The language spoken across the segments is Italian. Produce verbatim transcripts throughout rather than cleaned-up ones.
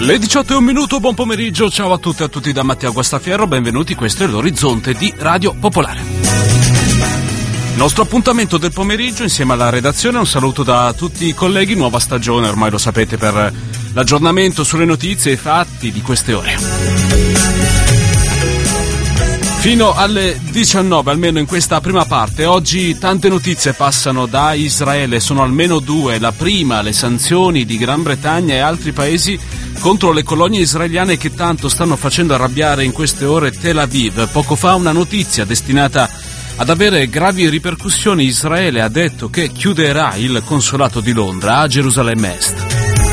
Le diciotto e un minuto, buon pomeriggio, ciao a tutti e a tutti da Matteo Guastaferro, benvenuti, questo è l'Orizzonte di Radio Popolare. Nostro appuntamento del pomeriggio insieme alla redazione, un saluto da tutti i colleghi, nuova stagione, ormai lo sapete, per l'aggiornamento sulle notizie e i fatti di queste ore. Fino alle diciannove, almeno in questa prima parte. Oggi tante notizie passano da Israele, sono almeno due. La prima, le sanzioni di Gran Bretagna e altri paesi contro le colonie israeliane che tanto stanno facendo arrabbiare in queste ore Tel Aviv. Poco fa una notizia destinata ad avere gravi ripercussioni. Israele ha detto che chiuderà il consolato di Londra a Gerusalemme Est.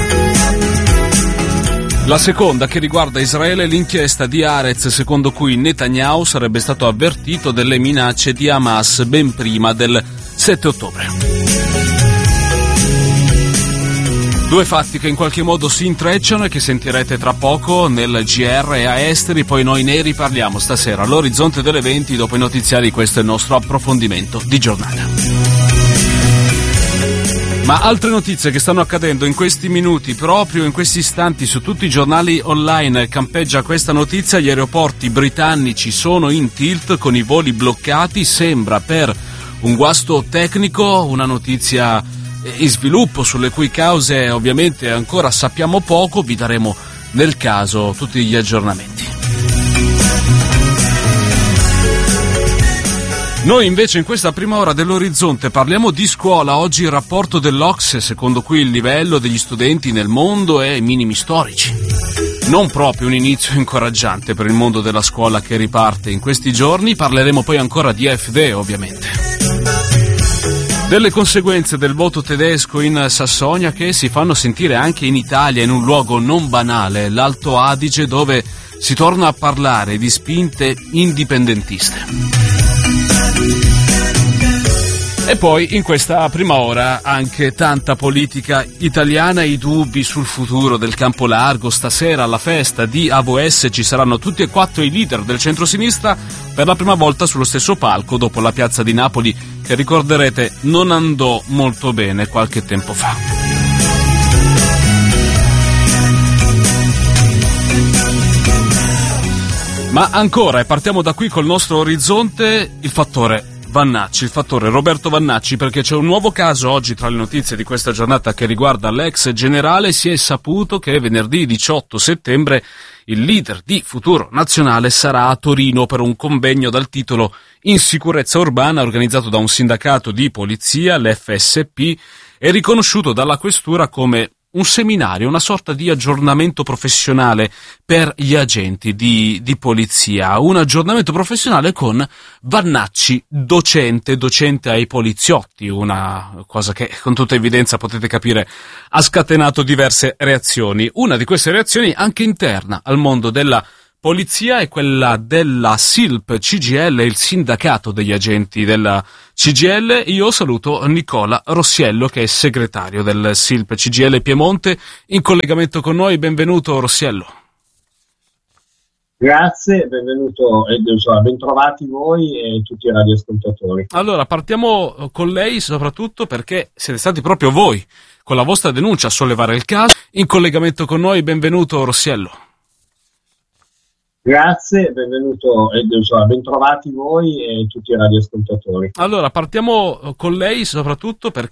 La seconda, che riguarda Israele, l'inchiesta di Haaretz secondo cui Netanyahu sarebbe stato avvertito delle minacce di Hamas ben prima del sette ottobre. Due fatti che in qualche modo si intrecciano e che sentirete tra poco nel G R e a Esteri, poi noi ne riparliamo stasera all'Orizzonte delle venti, dopo i notiziari. Questo è il nostro approfondimento di giornata. Ma altre notizie che stanno accadendo in questi minuti, proprio in questi istanti, su tutti i giornali online campeggia questa notizia: gli aeroporti britannici sono in tilt con i voli bloccati, sembra per un guasto tecnico, una notizia in sviluppo sulle cui cause ovviamente ancora sappiamo poco, vi daremo nel caso tutti gli aggiornamenti. Noi invece in questa prima ora dell'Orizzonte parliamo di scuola. Oggi il rapporto dell'O C S E, secondo cui il livello degli studenti nel mondo è ai minimi storici. Non proprio un inizio incoraggiante per il mondo della scuola che riparte in questi giorni. Parleremo poi ancora di A F D, ovviamente. Delle conseguenze del voto tedesco in Sassonia che si fanno sentire anche in Italia, in un luogo non banale, l'Alto Adige, dove si torna a parlare di spinte indipendentiste. E poi in questa prima ora anche tanta politica italiana, i dubbi sul futuro del campo largo. Stasera alla festa di A V S ci saranno tutti e quattro i leader del centrosinistra per la prima volta sullo stesso palco dopo la piazza di Napoli, che ricorderete non andò molto bene qualche tempo fa. Ma ancora, e partiamo da qui col nostro Orizzonte, il fattore Vannacci, il fattore Roberto Vannacci, perché c'è un nuovo caso oggi tra le notizie di questa giornata che riguarda l'ex generale. Si è saputo che venerdì diciotto settembre il leader di Futuro Nazionale sarà a Torino per un convegno dal titolo In sicurezza urbana, organizzato da un sindacato di polizia, l'F S P, e riconosciuto dalla questura come un seminario, una sorta di aggiornamento professionale per gli agenti di, di polizia. Un aggiornamento professionale con Vannacci docente, docente ai poliziotti, una cosa che con tutta evidenza potete capire ha scatenato diverse reazioni. Una di queste reazioni anche interna al mondo della polizia è quella della S I L P C G I L, il sindacato degli agenti della C G I L. Io saluto Nicola Rossiello, che è segretario del S I L P C G I L Piemonte, in collegamento con noi. Benvenuto Rossiello. Grazie, benvenuto e ben trovati voi e tutti i radioascoltatori. Allora, partiamo con lei soprattutto perché siete stati proprio voi, con la vostra denuncia, a sollevare il caso. In collegamento con noi, benvenuto Rossiello. Grazie, benvenuto e ben trovati voi e tutti i radioascoltatori. Allora, partiamo con lei soprattutto perché